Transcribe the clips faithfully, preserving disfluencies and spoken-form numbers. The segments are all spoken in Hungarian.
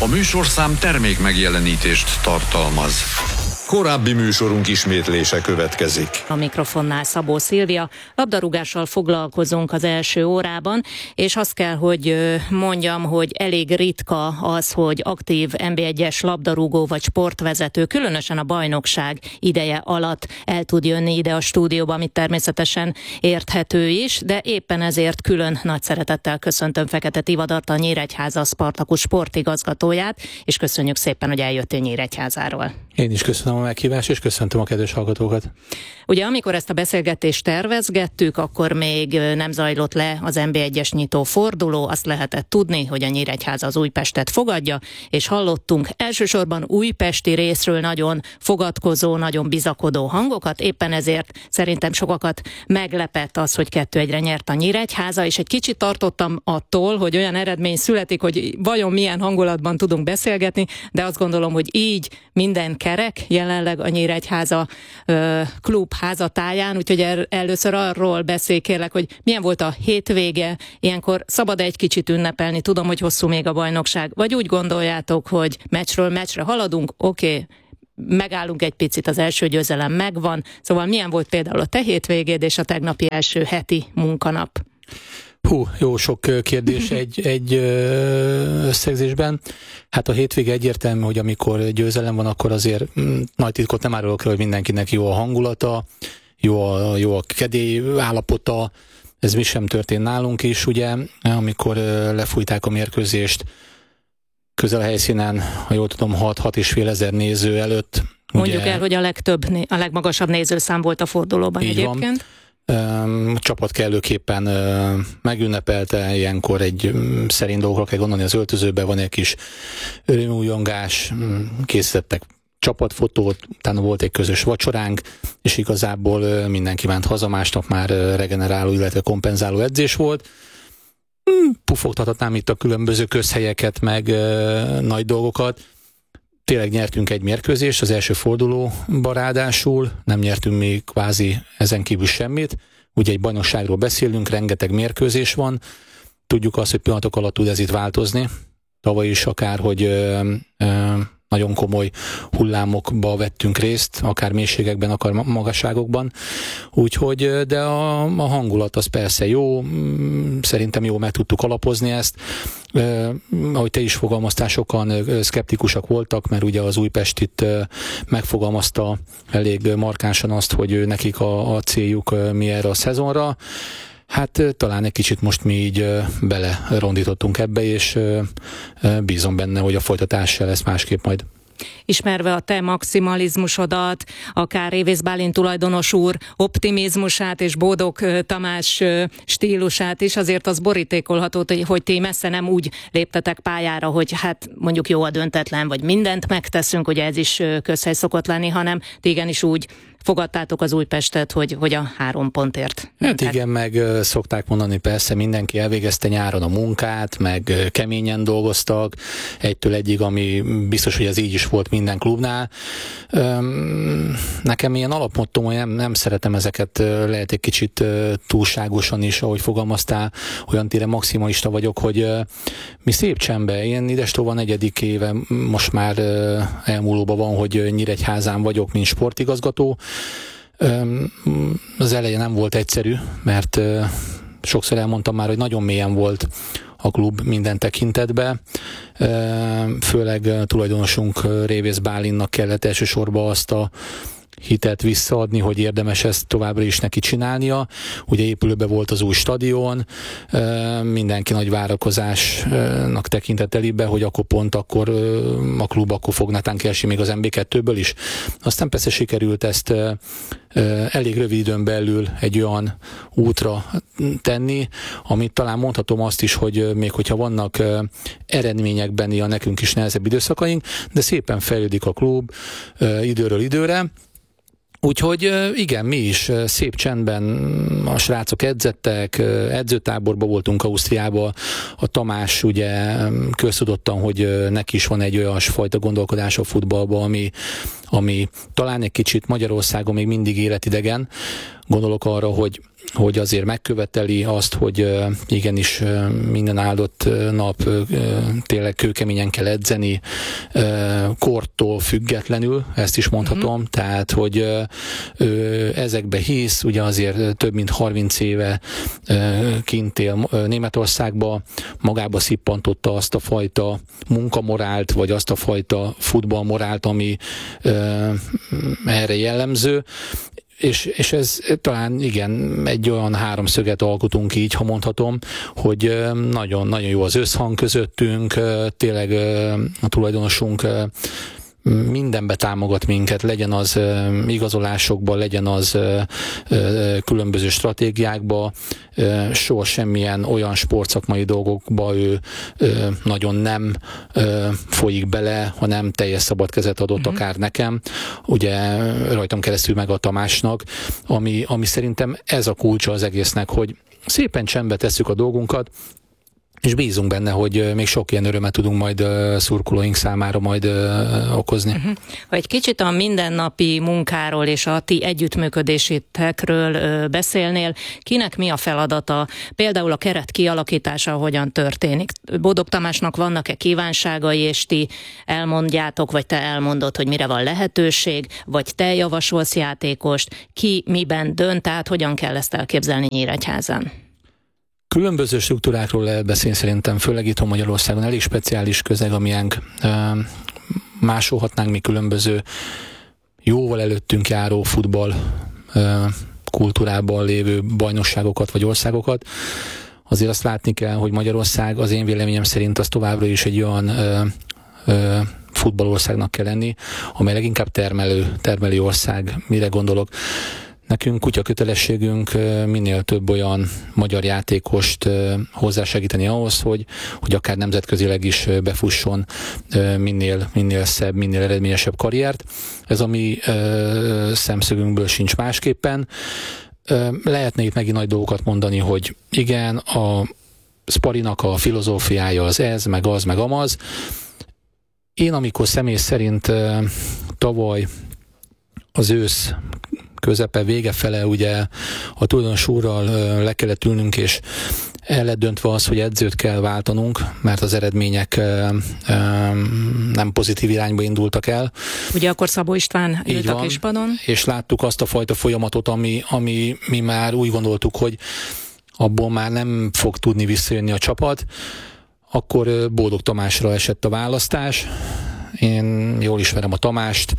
A műsorszám termék megjelenítést tartalmaz. Korábbi műsorunk ismétlése következik. A mikrofonnál Szabó Szilvia, labdarúgással foglalkozunk az első órában, és azt kell, hogy mondjam, hogy elég ritka az, hogy aktív en bé egyes labdarúgó vagy sportvezető, különösen a bajnokság ideje alatt el tud jönni ide a stúdióba, amit természetesen érthető is, de éppen ezért külön nagy szeretettel köszöntöm Fekete Tivadart, a Nyíregyháza Spartakus sportigazgatóját, és köszönjük szépen, hogy eljöttél Nyíregyházáról. Én is köszönöm a meghívást, és köszöntöm a kedves hallgatókat. Ugye amikor ezt a beszélgetést tervezgettük, akkor még nem zajlott le az en bé egyes nyitó forduló, azt lehetett tudni, hogy a Nyíregyháza az Újpestet fogadja, és hallottunk elsősorban újpesti részről nagyon fogadkozó, nagyon bizakodó hangokat, éppen ezért szerintem sokakat meglepett az, hogy kettő egyre nyert a Nyíregyháza, és egy kicsit tartottam attól, hogy olyan eredmény születik, hogy vajon milyen hangulatban tudunk beszélgetni, de azt gondolom, hogy így minden kerek jelenleg a Nyíregyháza ö, klub házatáján, úgyhogy el, először arról beszélj kérlek, hogy milyen volt a hétvége, ilyenkor szabad egy kicsit ünnepelni, tudom, hogy hosszú még a bajnokság, vagy úgy gondoljátok, hogy meccsről meccsre haladunk, oké, okay, megállunk egy picit, az első győzelem megvan, szóval milyen volt például a te hétvégéd és a tegnapi első heti munkanap? Hú, jó sok kérdés egy, egy összegzésben. Hát a hétvége egyértelmű, hogy amikor győzelem van, akkor azért nagy titkot nem árulok el, hogy mindenkinek jó a hangulata, jó a, jó a kedély állapota, ez mi sem történt nálunk is, ugye, amikor lefújták a mérkőzést közel a helyszínen, ha jól tudom, hat-hat és fél ezer néző előtt. Mondjuk ugye, el, hogy a legtöbb, a legmagasabb nézőszám volt a fordulóban egyébként. Van. A csapat kellőképpen megünnepelte, ilyenkor egy szerint dolgokra kell gondolni, az öltözőben van egy kis örömújongás, készítettek csapatfotót, utána volt egy közös vacsoránk, és igazából mindenki ment haza, másnap már regeneráló, illetve kompenzáló edzés volt. Pufogtathatnám itt a különböző közhelyeket, meg nagy dolgokat. Tényleg nyertünk egy mérkőzést, az első fordulóba ráadásul, nem nyertünk még kvázi ezen kívül semmit. Ugye egy bajnokságról beszélünk, rengeteg mérkőzés van, tudjuk azt, hogy pillanatok alatt tud ez itt változni. Tavaly is akár, hogy ö, ö, nagyon komoly hullámokba vettünk részt, akár mélységekben, akár magasságokban. Úgyhogy, de a, a hangulat az persze jó, szerintem jó meg tudtuk alapozni ezt. Eh, ahogy te is fogalmaztál, sokan szkeptikusak voltak, mert ugye az Újpest itt eh, megfogalmazta elég markánsan azt, hogy nekik a, a céljuk eh, mi erre a szezonra. Hát talán egy kicsit most mi így bele rondítottunk ebbe, és bízom benne, hogy a folytatás lesz másképp majd. Ismerve a te maximalizmusodat, akár Révész Bálint tulajdonos úr optimizmusát és Bódog Tamás stílusát is, azért az borítékolható, hogy ti messze nem úgy léptetek pályára, hogy hát mondjuk jó a döntetlen, vagy mindent megteszünk, ugye ez is közhely szokott lenni, hanem ti igenis úgy fogadtátok az Újpestet, hogy, hogy a három pontért. Hát igen, meg szokták mondani, persze mindenki elvégezte nyáron a munkát, meg keményen dolgoztak, egytől egyig, ami biztos, hogy ez így is volt minden klubnál. Nekem ilyen alapmottom, hogy nem, nem szeretem ezeket, lehet egy kicsit túlságosan is, ahogy fogalmaztál, olyan tére maximalista vagyok, hogy mi szép csembe, én idestova negyedik éve most már elmúlóban van, hogy Nyíregyházán vagyok, mint sportigazgató. Az eleje nem volt egyszerű, mert sokszor elmondtam már, hogy nagyon mélyen volt a klub minden tekintetben. Főleg tulajdonosunk Révész Bálintnak kellett elsősorban azt a hitet visszaadni, hogy érdemes ezt továbbra is neki csinálnia. Ugye épülőben volt az új stadion, mindenki nagy várakozásnak tekintett elébe, hogy akkor pont akkor a klub akkor fog netán kiesni még az em bé kettőből is. Aztán persze sikerült ezt elég rövid időn belül egy olyan útra tenni, amit talán mondhatom azt is, hogy még hogyha vannak eredményekben ilyen nekünk is nehezebb időszakaink, de szépen fejlődik a klub időről időre. Úgyhogy igen, mi is szép csendben a srácok edzettek, edzőtáborban voltunk Ausztriában, a Tamás ugye köztudottan, hogy neki is van egy olyan fajta gondolkodás a futballban, ami, ami talán egy kicsit Magyarországon még mindig életidegen. Gondolok arra, hogy hogy azért megköveteli azt, hogy igenis minden áldott nap tényleg kőkeményen kell edzeni, kortól függetlenül, ezt is mondhatom, mm-hmm. tehát, hogy ezekbe hisz, ugye azért több mint harminc éve kint él Németországba, magába szippantotta azt a fajta munkamorált, vagy azt a fajta futballmorált, ami erre jellemző, És, és ez talán igen, egy olyan háromszöget alkotunk így, ha mondhatom, hogy nagyon-nagyon jó az összhang közöttünk, tényleg a tulajdonosunk mindenbe támogat minket, legyen az igazolásokba, legyen az különböző stratégiákba, soha semmilyen olyan sportszakmai dolgokba ő nagyon nem folyik bele, hanem teljes szabad kezet adott uh-huh. akár nekem, ugye rajtam keresztül meg a Tamásnak, ami, ami szerintem ez a kulcsa az egésznek, hogy szépen csendbe tesszük a dolgunkat, és bízunk benne, hogy még sok ilyen örömet tudunk majd uh, szurkolóink számára majd uh, okozni. Uh-huh. Ha egy kicsit a mindennapi munkáról és a ti együttműködésetekről uh, beszélnél, kinek mi a feladata? Például a keret kialakítása hogyan történik? Bodog Tamásnak vannak-e kívánságai, és ti elmondjátok, vagy te elmondod, hogy mire van lehetőség, vagy te javasolsz játékost, ki miben dönt, tehát hogyan kell ezt elképzelni Nyíregyházán? Különböző struktúrákról lehet beszélni szerintem, főleg itthon Magyarországon elég speciális közeg, amilyenk másolhatnánk mi különböző jóval előttünk járó futball kultúrában lévő bajnokságokat vagy országokat. Azért azt látni kell, hogy Magyarország az én véleményem szerint az továbbra is egy olyan ö, ö, futballországnak kell lenni, amely leginkább termelő, termelő ország. Mire gondolok? Nekünk kutya kötelességünk minél több olyan magyar játékost hozzásegíteni ahhoz, hogy, hogy akár nemzetközileg is befusson minél, minél szebb, minél eredményesebb karriert. Ez a mi szemszögünkből sincs másképpen. Lehetne itt megint nagy dolgokat mondani, hogy igen, a Sparinak a filozófiája az ez, meg az, meg amaz. Én amikor személy szerint tavaly az ősz közepe, vége fele ugye a tulajdonos úrral le kellett ülnünk, és el lett döntve az, hogy edzőt kell váltanunk, mert az eredmények nem pozitív irányba indultak el. Ugye akkor Szabó István ült a kispadon. És láttuk azt a fajta folyamatot, ami, ami mi már úgy gondoltuk, hogy abból már nem fog tudni visszajönni a csapat. Akkor Bodog Tamásra esett a választás. Én jól ismerem a Tamást,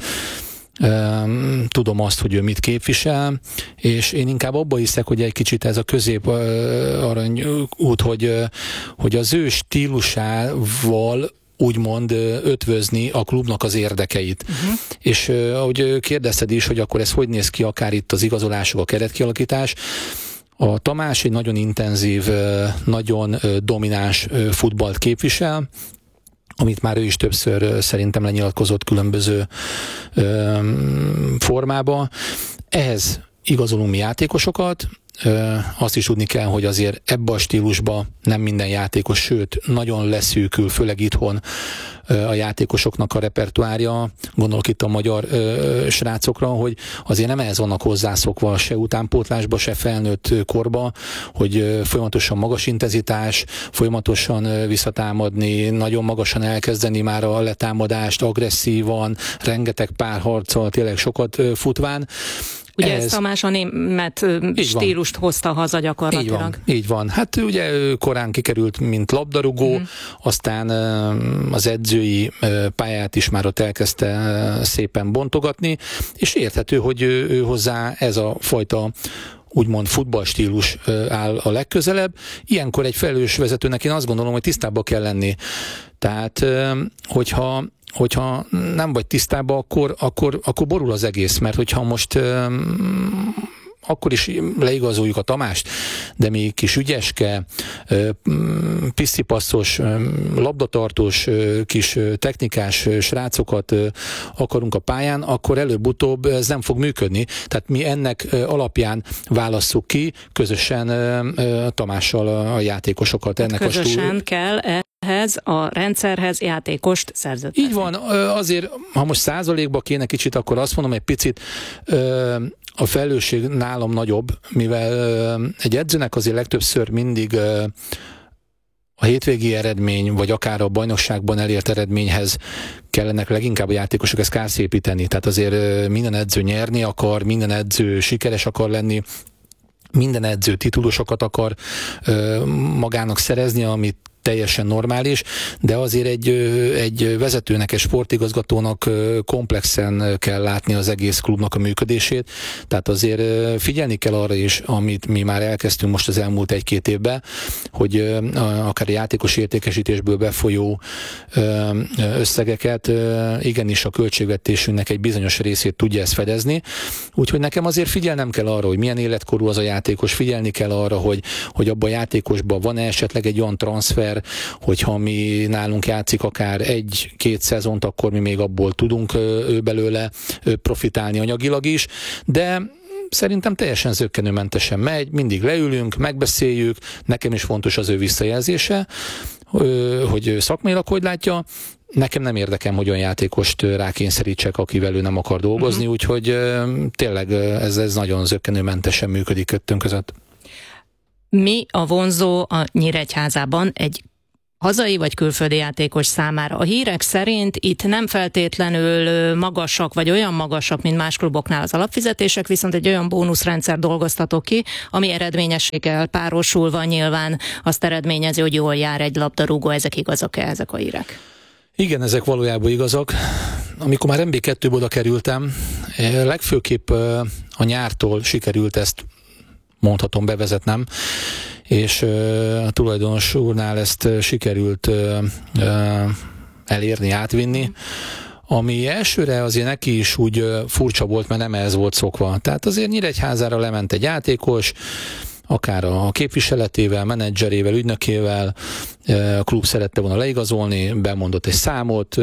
tudom azt, hogy ő mit képvisel, és én inkább abba hiszek, hogy egy kicsit ez a közép arany út, hogy, hogy az ő stílusával úgymond ötvözni a klubnak az érdekeit. Uh-huh. És ahogy kérdezted is, hogy akkor ez hogy néz ki akár itt az igazolások, a keretkialakítás, a Tamás egy nagyon intenzív, nagyon domináns futballt képvisel, amit már ő is többször szerintem lenyilatkozott különböző ö, formában. Ehhez igazolunk mi játékosokat, ö, azt is tudni kell, hogy azért ebbe a stílusba nem minden játékos, sőt, nagyon leszűkül, főleg itthon ö, a játékosoknak a repertoárja, gondolok itt a magyar ö, srácokra, hogy azért nem ehhez vannak hozzászokva se utánpótlásba, se felnőtt korba, hogy ö, folyamatosan magas intenzitás, folyamatosan ö, visszatámadni, nagyon magasan elkezdeni már a letámadást, agresszívan, rengeteg párharccal, tényleg sokat ö, futván. Ugye ez Tamás a német stílust hozta haza gyakorlatilag. Így van, így van. Hát ugye korán kikerült, mint labdarúgó, mm. aztán az edzői pályát is már ott elkezdte szépen bontogatni, és érthető, hogy ő, ő hozzá ez a fajta úgymond futballstílus áll a legközelebb. Ilyenkor egy felelős vezetőnek én azt gondolom, hogy tisztában kell lenni. Tehát, hogyha hogyha nem vagy tisztában, akkor, akkor, akkor borul az egész, mert hogyha most um, akkor is leigazoljuk a Tamást, de még kis ügyeske, piszcipasszos, labdatartós, kis technikás srácokat akarunk a pályán, akkor előbb-utóbb ez nem fog működni. Tehát mi ennek alapján válasszuk ki közösen Tamással a játékosokat. Ennek közösen a stúl... kell ehhez a rendszerhez játékost szerződtetni. Így van, azért, ha most százalékba kéne kicsit, akkor azt mondom, egy picit a felelősség nálam nagyobb, mivel egy edzőnek azért legtöbbször mindig a hétvégi eredmény, vagy akár a bajnokságban elért eredményhez kellenek leginkább a játékosok ezt kárszépíteni. Tehát azért minden edző nyerni akar, minden edző sikeres akar lenni, minden edző titulusokat akar magának szerezni, amit teljesen normális, de azért egy, egy vezetőnek, egy sportigazgatónak komplexen kell látni az egész klubnak a működését, tehát azért figyelni kell arra is, amit mi már elkezdtünk most az elmúlt egy-két évben, hogy akár a játékos értékesítésből befolyó összegeket igenis a költségvetésünknek egy bizonyos részét tudja ezt fedezni, úgyhogy nekem azért figyelnem kell arra, hogy milyen életkorú az a játékos, figyelni kell arra, hogy, hogy abban a játékosban van-e esetleg egy olyan transfer, hogyha mi nálunk játszik akár egy-két szezont, akkor mi még abból tudunk ő belőle profitálni anyagilag is, de szerintem teljesen zökkenőmentesen megy, mindig leülünk, megbeszéljük, nekem is fontos az ő visszajelzése, hogy szakmailag hogy látja, nekem nem érdekem, hogy olyan játékost rákényszerítsek, akivel ő nem akar dolgozni, uh-huh. úgyhogy tényleg ez, ez nagyon zökkenőmentesen működik kettőnk között. Mi a vonzó a Nyíregyházában egy hazai vagy külföldi játékos számára? A hírek szerint itt nem feltétlenül magasak, vagy olyan magasak, mint más kluboknál az alapfizetések, viszont egy olyan bónuszrendszer dolgoztatok ki, ami eredményességgel párosulva nyilván azt eredményezi, hogy jól jár egy labdarúgó. Ezek igazak-e, ezek a hírek? Igen, ezek valójában igazak. Amikor már em bé kettőbe oda kerültem, legfőképp a nyártól sikerült ezt, mondhatom, bevezetnem, és uh, a tulajdonos úrnál ezt uh, sikerült uh, uh, elérni, átvinni, ami elsőre azért neki is úgy uh, furcsa volt, mert nem ez volt szokva. Tehát azért Nyíregyházára lement egy játékos, akár a képviseletével, menedzserével, ügynökével, a klub szerette volna leigazolni, bemondott egy számot,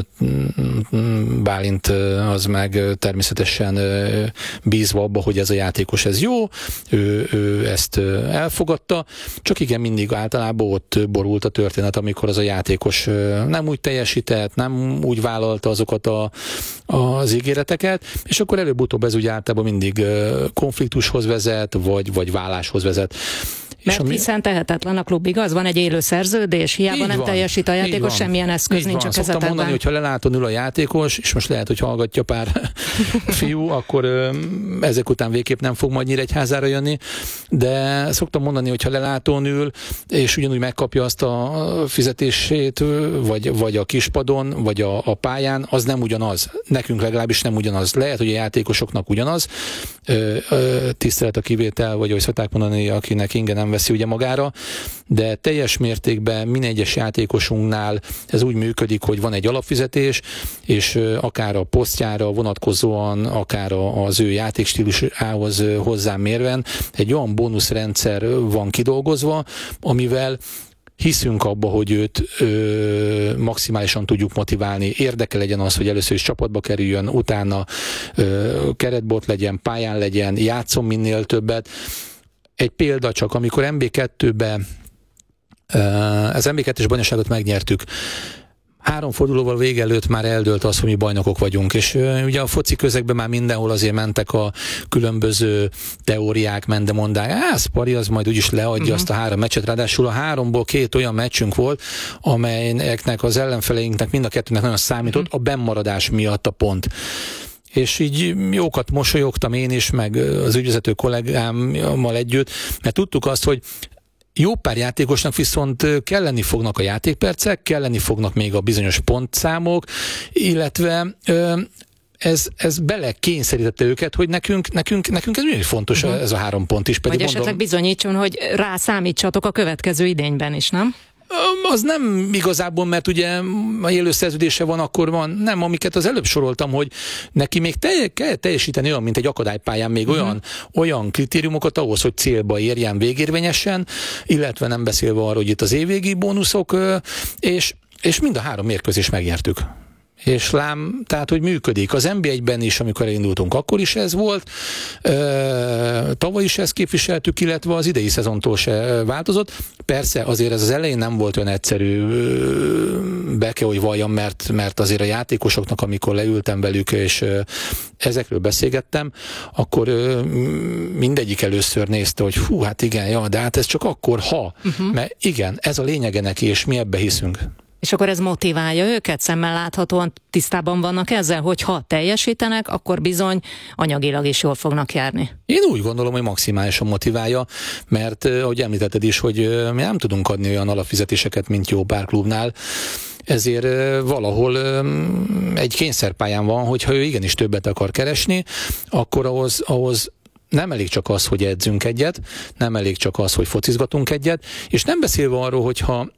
Bálint az meg természetesen bízva abba, hogy ez a játékos ez jó, ő, ő ezt elfogadta, csak igen, mindig általában ott borult a történet, amikor az a játékos nem úgy teljesített, nem úgy vállalta azokat a, az ígéreteket, és akkor előbb-utóbb ez úgy általában mindig konfliktushoz vezet, vagy, vagy válláshoz vezet. Mert ami... hiszen tehetetlen a klub, igaz? Van egy élő szerződés, hiába nem van, teljesít a játékos, semmilyen eszköz nincs a kezetedben. Szoktam mondani, hogy ha leláton ül a játékos, és most lehet, hogy hallgatja pár fiú, akkor ezek után végképp nem fog majd Nyíregyházára jönni, de szoktam mondani, hogy ha lelátón ül, és ugyanúgy megkapja azt a fizetését, vagy, vagy a kispadon, vagy a, a pályán, az nem ugyanaz. Nekünk legalábbis nem ugyanaz. Lehet, hogy a játékosoknak ugyanaz. Tisztelet a kivétel, vagy ahogy szokták mondani, akinek ingyen nem veszi ugye magára, de teljes mértékben minden egyes játékosunknál ez úgy működik, hogy van egy alapfizetés, és akár a posztjára vonatkozóan, akár az ő játékstílusához hozzám mérven egy olyan bónuszrendszer van kidolgozva, amivel hiszünk abba, hogy őt ö, maximálisan tudjuk motiválni, érdeke legyen az, hogy először is csapatba kerüljön, utána ö, keretbot legyen, pályán legyen, játszom minél többet. Egy példa csak, amikor em bé kettőben az em bé kettős bajnokságot megnyertük, három fordulóval vége előtt már eldőlt az, hogy mi bajnokok vagyunk, és ugye a foci közegben már mindenhol azért mentek a különböző teóriák, mendemondák, á, Szpari az majd úgyis leadja uh-huh. azt a három meccset, ráadásul a háromból két olyan meccsünk volt, amelyeknek az ellenfeleinknek mind a kettőnek nagyon számított uh-huh. a bennmaradás miatt a pont. És így jókat mosolyogtam én is, meg az ügyvezető kollégámmal együtt, mert tudtuk azt, hogy jó pár játékosnak viszont kelleni fognak a játékpercek, kelleni fognak még a bizonyos pontszámok, illetve ez, ez bele kényszerítette őket, hogy nekünk, nekünk, nekünk ez nagyon fontos uh-huh. ez a három pont is. Pedig vagy esetleg mondom, bizonyítson, hogy rá számítsatok a következő idényben is, nem? Az nem igazából, mert ugye a élő szerződése van, akkor van, nem, amiket az előbb soroltam, hogy neki még te, kell teljesíteni olyan, mint egy akadálypályán, még uh-huh. olyan, olyan kritériumokat ahhoz, hogy célba érjen végérvényesen, illetve nem beszélve arról, hogy itt az évvégi bónuszok, és, és mind a három mérkőzést megnyertük. És lám, tehát, hogy működik. Az en bé egyben is, amikor elindultunk, akkor is ez volt, e, tavaly is ezt képviseltük, illetve az idei szezontól se változott. Persze azért ez az elején nem volt olyan egyszerű be kell, hogy valljam, mert, mert azért a játékosoknak, amikor leültem velük, és ezekről beszélgettem, akkor mindegyik először nézte, hogy hú, hát igen, ja, de hát ez csak akkor, ha. Uh-huh. Mert igen, ez a lényege neki, és mi ebbe hiszünk. És akkor ez motiválja őket, szemmel láthatóan tisztában vannak ezzel, hogy ha teljesítenek, akkor bizony anyagilag is jól fognak járni. Én úgy gondolom, hogy maximálisan motiválja, mert ahogy említetted is, hogy mi nem tudunk adni olyan alapfizetéseket, mint jó pár klubnál, ezért valahol egy kényszerpályán van, hogyha ő igenis többet akar keresni, akkor ahhoz, ahhoz nem elég csak az, hogy edzünk egyet, nem elég csak az, hogy focizgatunk egyet, és nem beszélve arról, hogyha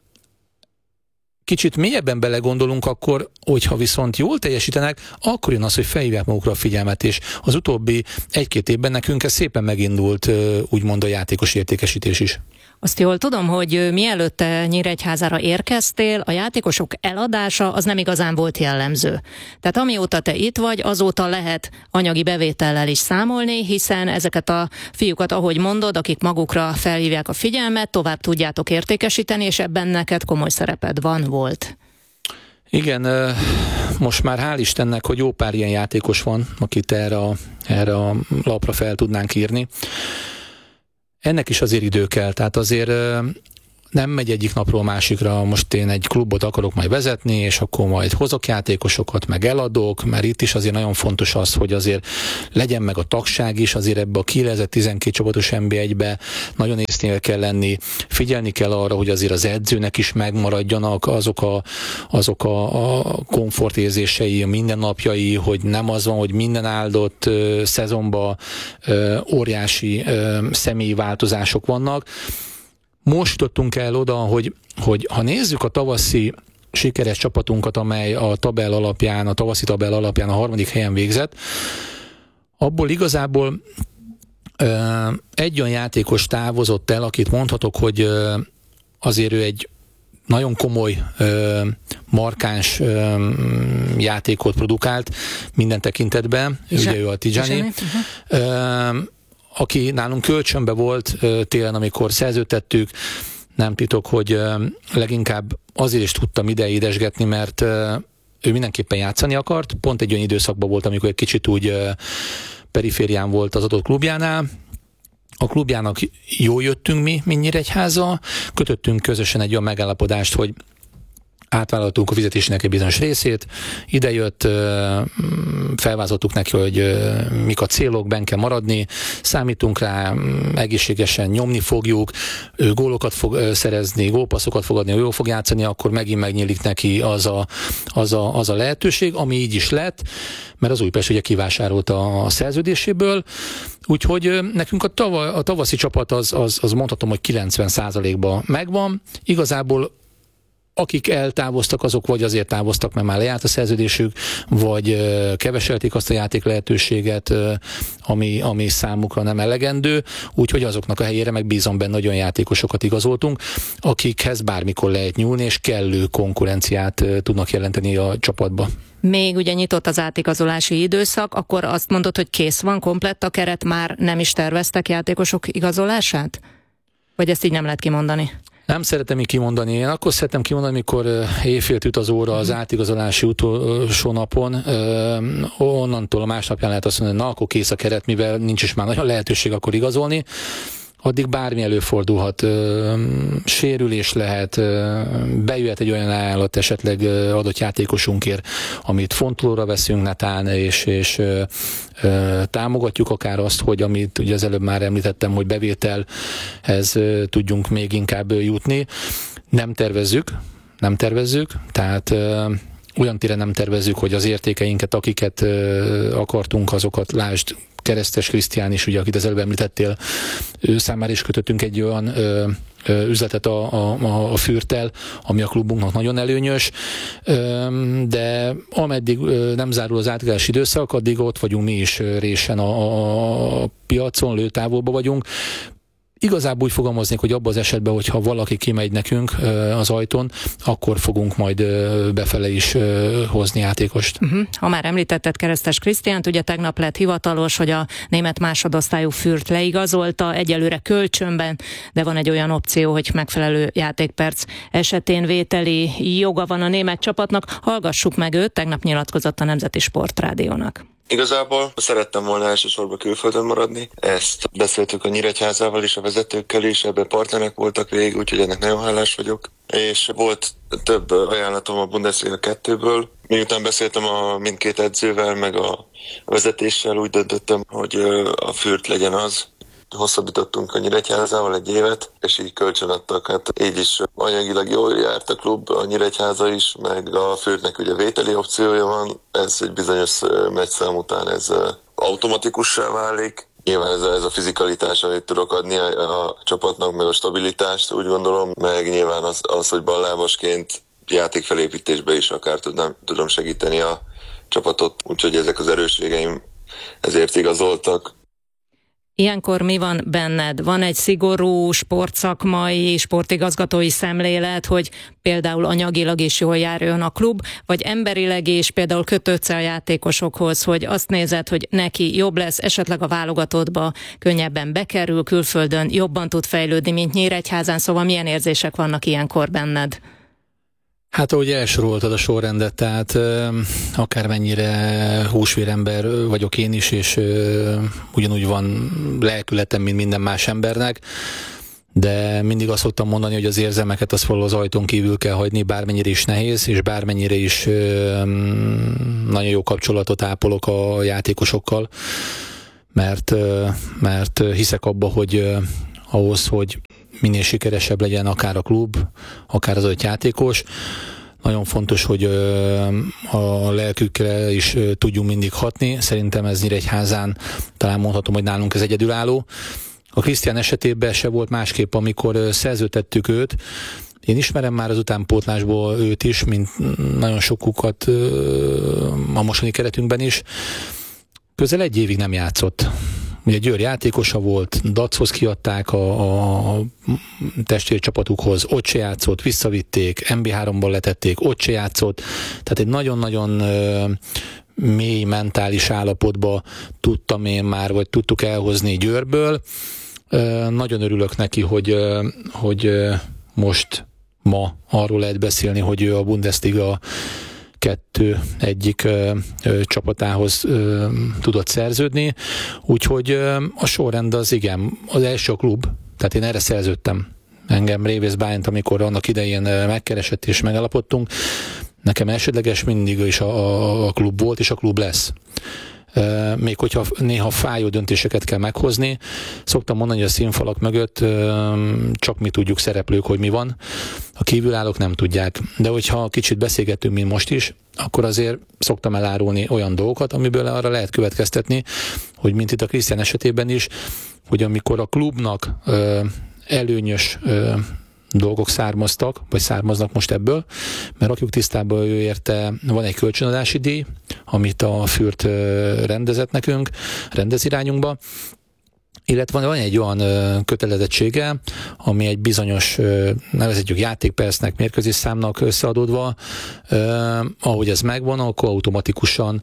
kicsit mélyebben belegondolunk, akkor, hogyha viszont jól teljesítenek, akkor jön az, hogy felhívják magukra a figyelmet, és az utóbbi egy-két évben nekünk ez szépen megindult, úgymond a játékos értékesítés is. Azt jól tudom, hogy mielőtt te Nyíregyházára érkeztél, a játékosok eladása az nem igazán volt jellemző. Tehát amióta te itt vagy, azóta lehet anyagi bevétellel is számolni, hiszen ezeket a fiúkat, ahogy mondod, akik magukra felhívják a figyelmet, tovább tudjátok értékesíteni, és ebben neked komoly szereped van, volt. Igen, most már hál' Istennek, hogy jó pár ilyen játékos van, akit erre a, erre a lapra fel tudnánk írni. Ennek is azért idő kell, tehát azért nem megy egyik napról a másikra, most én egy klubot akarok majd vezetni, és akkor majd hozok játékosokat, meg eladok, mert itt is azért nagyon fontos az, hogy azért legyen meg a tagság is, azért ebbe a kilencven-tizenkét csapatos en bé egybe nagyon észnél kell lenni, figyelni kell arra, hogy azért az edzőnek is megmaradjanak azok a, azok a, a komfortérzései, a mindennapjai, hogy nem az van, hogy minden áldott uh, szezonban uh, óriási uh, személyi változások vannak. Most jutottunk el oda, hogy, hogy ha nézzük a tavaszi sikeres csapatunkat, amely a tabell alapján, a tavaszi tabell alapján a harmadik helyen végzett, abból igazából ö, egy olyan játékos távozott el, akit mondhatok, hogy ö, azért ő egy nagyon komoly, ö, markáns ö, játékot produkált minden tekintetben, ugye ő a Tijani. Uh-huh. Aki nálunk kölcsönbe volt télen, amikor szerződtettük, nem titok, hogy leginkább azért is tudtam ide édesgetni, mert ő mindenképpen játszani akart. Pont egy olyan időszakban volt, amikor egy kicsit úgy periférián volt az adott klubjánál. A klubjának jól jöttünk mi, mint Nyíregyháza, kötöttünk közösen egy olyan megállapodást, hogy átvállaltunk a fizetésének egy bizonyos részét, idejött, felvázoltuk neki, hogy mik a célok, benn kell maradni, számítunk rá, egészségesen nyomni fogjuk, ő gólokat fog szerezni, gólpasszokat fog adni, ő jól fog játszani, akkor megint megnyílik neki az a, az a, az a lehetőség, ami így is lett, mert az Újpest ugye kivásárolta a szerződéséből, úgyhogy nekünk a, tava, a tavaszi csapat az, az, az mondhatom, hogy kilencven százalékban megvan, igazából akik eltávoztak, azok vagy azért távoztak, mert már lejárt a szerződésük, vagy keveselték azt a játék lehetőséget, ami, ami számukra nem elegendő, úgyhogy azoknak a helyére megbízom benne, nagyon játékosokat igazoltunk, akikhez bármikor lehet nyúlni, és kellő konkurenciát tudnak jelenteni a csapatba. Még ugye nyitott az átigazolási időszak, akkor azt mondod, hogy kész van, komplett a keret, már nem is terveztek játékosok igazolását? Vagy ezt így nem lehet kimondani? Nem szeretem így kimondani. Én akkor szeretem kimondani, amikor éjfélt üt az óra az átigazolási utolsó napon. Onnantól a másnapján lehet azt mondani, hogy na, akkor kész a keret, mivel nincs is már nagyon lehetőség akkor igazolni. Addig bármi előfordulhat. Sérülés lehet, bejöhet egy olyan állat esetleg adott játékosunkért, amit fontolóra veszünk netán, és, és támogatjuk akár azt, hogy amit ugye az előbb már említettem, hogy bevételhez tudjunk még inkább jutni. Nem tervezzük, nem tervezzük, tehát olyan téren nem tervezzük, hogy az értékeinket, akiket akartunk, azokat lásd, Keresztes Krisztián is, ugye, akit az előbb említettél, ő számára is kötöttünk egy olyan ö, ö, üzletet a, a, a Fürttel, ami a klubunknak nagyon előnyös, ö, de ameddig ö, nem zárul az átgálási időszak, addig ott vagyunk mi is résen a, a piacon, lőtávolban vagyunk. Igazából úgy fogalmaznék, hogy abban az esetben, hogyha valaki kimegy nekünk az ajtón, akkor fogunk majd befele is hozni játékost. Uh-huh. Ha már említetted Keresztes Krisztiánt, ugye tegnap lett hivatalos, hogy a német másodosztályú Fürth leigazolta, egyelőre kölcsönben, de van egy olyan opció, hogy megfelelő játékperc esetén vételi joga van a német csapatnak. Hallgassuk meg őt, tegnap nyilatkozott a Nemzeti Sportrádiónak. Igazából szerettem volna elsősorban külföldön maradni. Ezt beszéltük a Nyíregyházával is, a vezetőkkel is, ebben partnerek voltak végig, úgyhogy ennek nagyon hálás vagyok. És volt több ajánlatom a Bundesliga kettőből. Miután beszéltem a mindkét edzővel, meg a vezetéssel, úgy döntöttem, hogy a Fürth legyen az. Hosszabbítottunk a Nyíregyházával egy évet, és így kölcsönadtak. Hát így is anyagilag jól járt a klub, a Nyíregyháza is, meg a Fürthnek ugye vételi opciója van. Ez egy bizonyos meccszám után ez automatikussá válik. Nyilván ez a, ez a fizikalitás, amit tudok adni a, a csapatnak, meg a stabilitást, úgy gondolom, meg nyilván az, az hogy ballábasként játékfelépítésbe is akár tudnám, tudom segíteni a csapatot. Úgyhogy ezek az erősségeim ezért igazoltak. Ilyenkor mi van benned? Van egy szigorú sportszakmai, sportigazgatói szemlélet, hogy például anyagilag is jól járjon a klub, vagy emberileg is például kötődsz a játékosokhoz, hogy azt nézed, hogy neki jobb lesz, esetleg a válogatottba könnyebben bekerül, külföldön jobban tud fejlődni, mint Nyíregyházán, szóval milyen érzések vannak ilyenkor benned? Hát ahogy elsoroltad a sorrendet, tehát euh, akármennyire húsvérember vagyok én is, és euh, ugyanúgy van lelkületem, mint minden más embernek, de mindig azt szoktam mondani, hogy az érzelmeket azt valahol az ajtón kívül kell hagyni, bármennyire is nehéz, és bármennyire is euh, nagyon jó kapcsolatot ápolok a játékosokkal, mert, euh, mert hiszek abba, hogy euh, ahhoz, hogy minél sikeresebb legyen akár a klub, akár az öt játékos. Nagyon fontos, hogy a lelkükre is tudjunk mindig hatni. Szerintem ez Nyíregyházán, talán mondhatom, hogy nálunk ez egyedülálló. A Krisztián esetében se volt másképp, amikor szerződtettük őt. Én ismerem már az utánpótlásból őt is, mint nagyon sokukat a mostani keretünkben is. Közel egy évig nem játszott. Ugye Győr játékosa volt, Dachoz kiadták a, a testvércsapatukhoz, ott se játszott, visszavitték, em bé háromban letették, ott se játszott. Tehát egy nagyon-nagyon ö, mély mentális állapotba tudtam én már, vagy tudtuk elhozni Győrből. Ö, nagyon örülök neki, hogy, ö, hogy ö, most ma arról lehet beszélni, hogy ő a Bundesliga kettő egyik ö, ö, csapatához ö, tudott szerződni, úgyhogy ö, a sorrend az igen, az első a klub, tehát én erre szerződtem. Engem Révész Bálint, amikor annak idején megkeresett és megállapodtunk, nekem elsődleges mindig is a, a, a klub volt, és a klub lesz. Uh, még hogyha néha fájó döntéseket kell meghozni, szoktam mondani, hogy a színfalak mögött uh, csak mi tudjuk szereplők, hogy mi van, a kívülállók nem tudják. De hogyha kicsit beszélgetünk, mint most is, akkor azért szoktam elárulni olyan dolgokat, amiből arra lehet következtetni, hogy mint itt a Krisztián esetében is, hogy amikor a klubnak uh, előnyös uh, dolgok származtak, vagy származnak most ebből, mert rakjuk tisztába, ő érte, van egy kölcsönadási díj, amit a Fürth rendezett nekünk, rendez irányunkba, illetve van egy olyan kötelezettsége, ami egy bizonyos, nevezhetjük játékpercnek, mérkőzés számnak összeadódva, eh, ahogy ez megvan, akkor automatikusan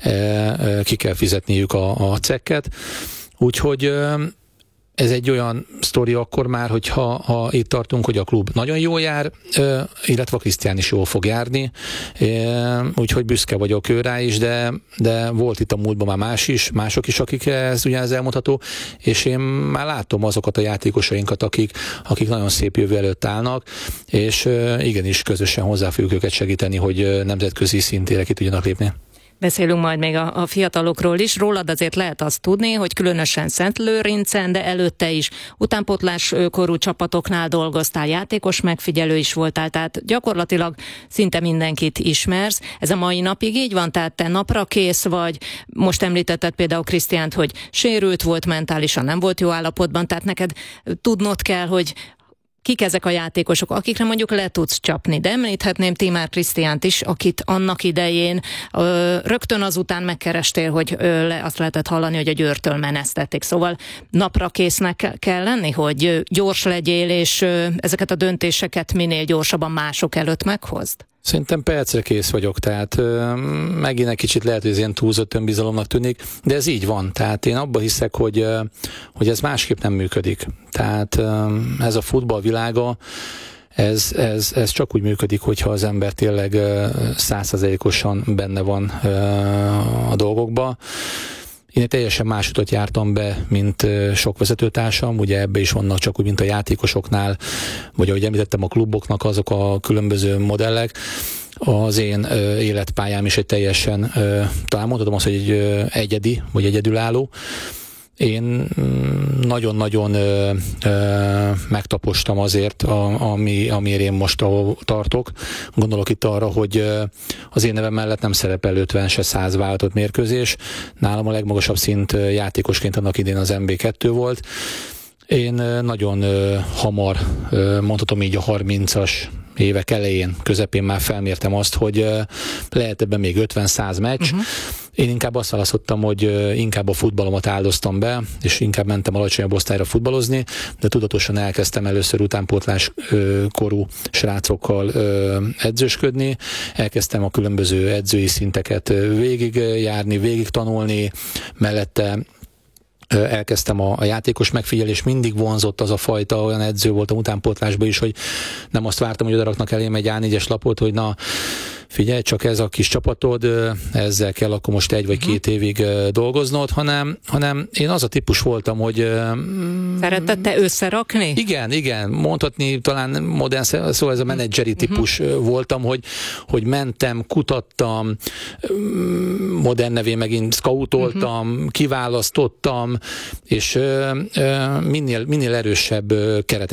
eh, ki kell fizetniük a, a cekket. Úgyhogy eh, ez egy olyan sztori akkor már, hogyha ha itt tartunk, hogy a klub nagyon jól jár, illetve a Krisztián is jól fog járni, úgyhogy büszke vagyok ő rá is, de, de volt itt a múltban már más is, mások is, akik ez ugyanez elmondható, és én már látom azokat a játékosainkat, akik, akik nagyon szép jövő előtt állnak, és igenis közösen hozzá fogjuk őket segíteni, hogy nemzetközi szintére ki tudjanak lépni. Beszélünk majd még a, a fiatalokról is. Rólad azért lehet azt tudni, hogy különösen Szentlőrincen, de előtte is utánpótlás korú csapatoknál dolgoztál, játékos megfigyelő is voltál, tehát gyakorlatilag szinte mindenkit ismersz. Ez a mai napig így van? Tehát te napra kész vagy? Most említetted például Krisztiánt, hogy sérült volt mentálisan, nem volt jó állapotban, tehát neked tudnod kell, hogy kik ezek a játékosok, akikre mondjuk le tudsz csapni. De említhetném Tímár Krisztiánt is, akit annak idején ö, rögtön azután megkerestél, hogy ö, le, azt lehetett hallani, hogy a Győrtől menesztették. Szóval napra késznek kell lenni, hogy gyors legyél, és ö, ezeket a döntéseket minél gyorsabban mások előtt meghozd? Szerintem percre kész vagyok, tehát ö, megint egy kicsit lehet, hogy ez ilyen túlzott önbizalomnak tűnik, de ez így van. Tehát én abba hiszek, hogy, ö, hogy ez másképp nem működik. Tehát ö, ez a futball világa, ez, ez, ez csak úgy működik, hogyha az ember tényleg százszerzalékosan benne van ö, a dolgokba. Én egy teljesen más utat jártam be, mint sok vezetőtársam, ugye ebbe is vannak csak úgy, mint a játékosoknál, vagy ahogy említettem, a kluboknak azok a különböző modellek. Az én ö, életpályám is egy teljesen, ö, talán mondhatom azt, hogy egy ö, egyedi, vagy egyedülálló. Én nagyon-nagyon ö, ö, megtapostam azért, a, ami, amiért én most ahol tartok. Gondolok itt arra, hogy ö, az én nevem mellett nem szerepel ötven se száz válogatott mérkőzés. Nálam a legmagasabb szint ö, játékosként annak idén az em bé kettő volt. Én ö, nagyon ö, hamar, ö, mondhatom így a harmincas évek elején, közepén már felmértem azt, hogy ö, lehet ebben még ötven-száz meccs. Uh-huh. Én inkább azt választottam, hogy inkább a futballomat áldoztam be, és inkább mentem alacsonyabb osztályra futballozni, de tudatosan elkezdtem először utánpótlás korú srácokkal edzősködni, elkezdtem a különböző edzői szinteket végigjárni, végig tanulni, mellette elkezdtem a, a játékos megfigyelés, mindig vonzott az a fajta, olyan edző voltam utánpótlásban is, hogy nem azt vártam, hogy odaraknak elém egy á négyes lapot, hogy na, figyelj, csak ez a kis csapatod, ezzel kell akkor most egy vagy két évig dolgoznod, hanem, hanem én az a típus voltam, hogy... Szeretted te összerakni? Igen, igen, mondhatni talán modern, szóval ez a menedzseri típus uh-huh. voltam, hogy, hogy mentem, kutattam, modern nevén megint scoutoltam, uh-huh. kiválasztottam, és minél, minél erősebb keretet